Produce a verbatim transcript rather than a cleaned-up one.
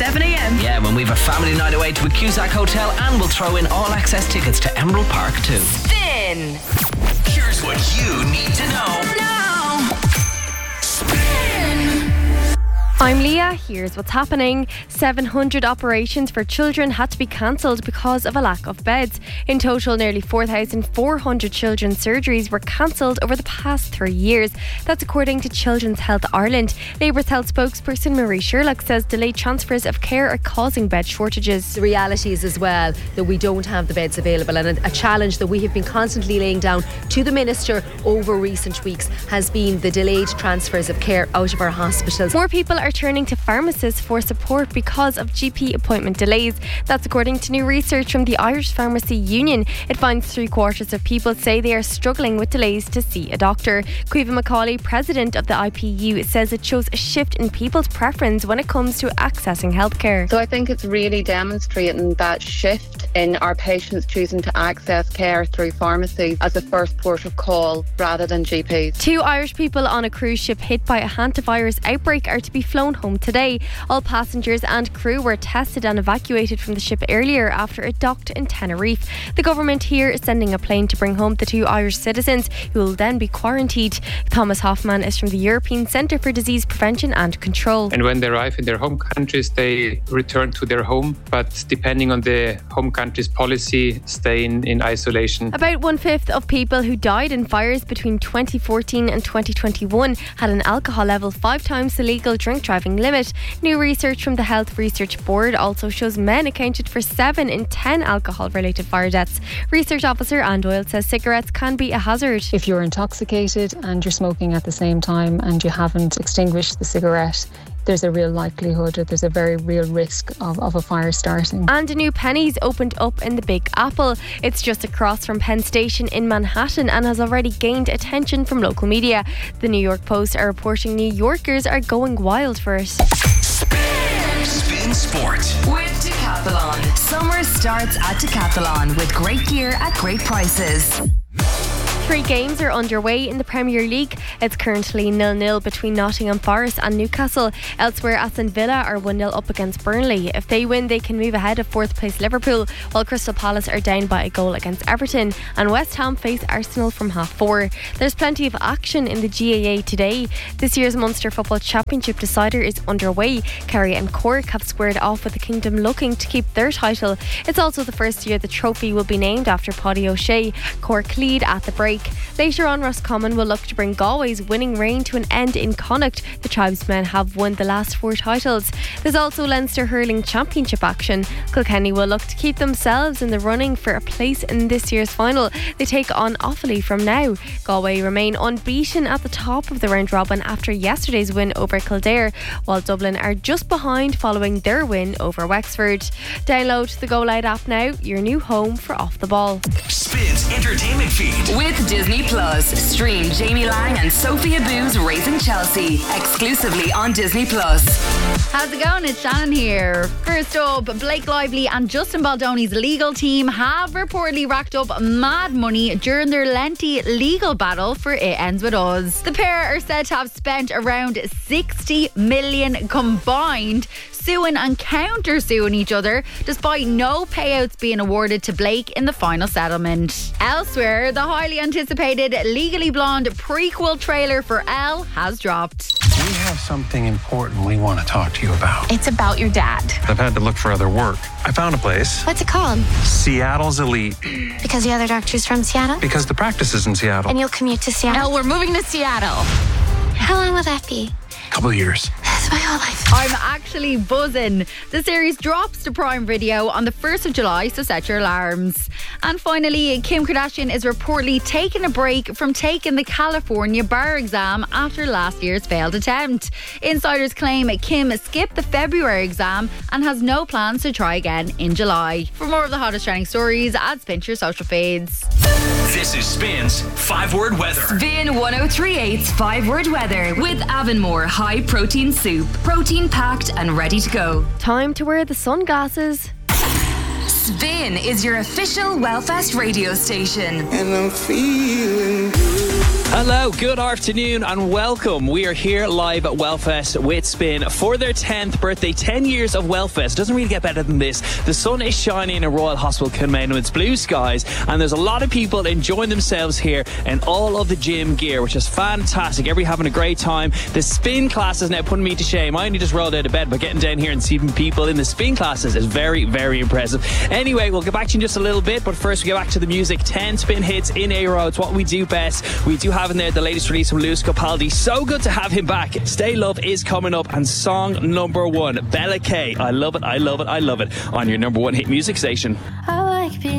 seven a.m. Yeah, when we have a family night away to a Cusack Hotel, and we'll throw in all access tickets to Emerald Park too. Spin. Here's what you need to know. Now. Spin. I'm Leah, here's what's happening. seven hundred operations for children had to be cancelled because of a lack of beds. In total, nearly four thousand four hundred children's surgeries were cancelled over the past three years. That's according to Children's Health Ireland. Labour's health spokesperson Marie Sherlock says delayed transfers of care are causing bed shortages. The reality is as well that we don't have the beds available, and a, a challenge that we have been constantly laying down to the Minister over recent weeks has been the delayed transfers of care out of our hospitals. More people are turning to pharmacists for support because of G P appointment delays. That's according to new research from the Irish Pharmacy Union. It finds three quarters of people say they are struggling with delays to see a doctor. Caoimhe Macaulay, president of the I P U, says it shows a shift in people's preference when it comes to accessing healthcare. So I think it's really demonstrating that shift in our patients choosing to access care through pharmacies as a first port of call rather than G Ps. Two Irish people on a cruise ship hit by a hantavirus outbreak are to be flown home today. All passengers and crew were tested and evacuated from the ship earlier after it docked in Tenerife. The government here is sending a plane to bring home the two Irish citizens who will then be quarantined. Thomas Hoffman is from the European Centre for Disease Prevention and Control. And when they arrive in their home countries, they return to their home, but depending on the home country's policy, stay in, in isolation. About one-fifth of people who died in fires between twenty fourteen and twenty twenty-one had an alcohol level five times the legal drink driving limit. New research from the Health Research Board also shows men accounted for seven in ten alcohol-related fire deaths. Research officer Anne Doyle says cigarettes can be a hazard. If you're intoxicated and you're smoking at the same time and you haven't extinguished the cigarette, there's a real likelihood, or there's a very real risk of, of a fire starting. And a new Penny's opened up in the Big Apple. It's just across from Penn Station in Manhattan and has already gained attention from local media. The New York Post are reporting New Yorkers are going wild for it. Spin. Spin Sport. With Decathlon. Summer starts at Decathlon with great gear at great prices. Three games are underway in the Premier League. It's currently nil nil between Nottingham Forest and Newcastle. Elsewhere, Aston Villa are one nil up against Burnley. If they win, they can move ahead of fourth place Liverpool, while Crystal Palace are down by a goal against Everton, and West Ham face Arsenal from half four. There's plenty of action in the G A A today. This year's Munster Football Championship decider is underway. Kerry and Cork have squared off with the Kingdom looking to keep their title. It's also the first year the trophy will be named after Paddy O'Shea. Cork lead at the break. Later on, Roscommon will look to bring Galway's winning reign to an end in Connacht. The Tribesmen have won the last four titles. There's also Leinster Hurling Championship action. Kilkenny will look to keep themselves in the running for a place in this year's final. They take on Offaly from now. Galway remain unbeaten at the top of the round robin after yesterday's win over Kildare, while Dublin are just behind following their win over Wexford. Download the Go Loud app now, your new home for Off the Ball. Spin's entertainment feed. With Disney Plus. Stream Jamie Lang and Sophia Boo's Raising Chelsea exclusively on Disney Plus. How's it going? It's Shannon here. First up, Blake Lively and Justin Baldoni's legal team have reportedly racked up mad money during their lengthy legal battle for It Ends With Us. The pair are said to have spent around sixty million combined suing and counter-suing each other, despite no payouts being awarded to Blake in the final settlement. Elsewhere, the highly anticipated Legally Blonde prequel trailer for Elle has dropped. We have something important we want to talk to you about. It's about your dad. I've had to look for other work. I found a place. What's it called? Seattle's Elite. Because the other doctor's from Seattle? Because the practice is in Seattle. And you'll commute to Seattle? No, we're moving to Seattle. How long will that be? A couple of years. That's my whole life. I'm actually buzzing. The series drops to Prime Video on the first of July, so set your alarms. And finally, Kim Kardashian is reportedly taking a break from taking the California bar exam after last year's failed attempt. Insiders claim Kim skipped the February exam and has no plans to try again in July. For more of the hottest trending stories, add Spin to your social feeds. This is Spin's five-word weather. Spin one oh three point eight's five-word weather with Avonmore High Protein Soup. Protein packed and ready to go. Time to wear the sunglasses. Spin is your official Wellfest radio station. And I'm feeling good. Hello, good afternoon and welcome. We are here live at Wellfest with Spin for their tenth birthday. ten years of Wellfest. Doesn't really get better than this. The sun is shining in Royal Hospital Kilmainham. It's blue skies and there's a lot of people enjoying themselves here in all of the gym gear, which is fantastic. Everybody having a great time. The spin class is now putting me to shame. I only just rolled out of bed, but getting down here and seeing people in the spin classes is very, very impressive. Anyway, we'll get back to you in just a little bit, but first we get back to the music. ten spin hits in a row. It's what we do best. We do have in there the latest release from Lewis Capaldi. So good to have him back. Stay Love is coming up, and song number one, Bella K. I love it, I love it, I love it on your number one hit music station. Oh.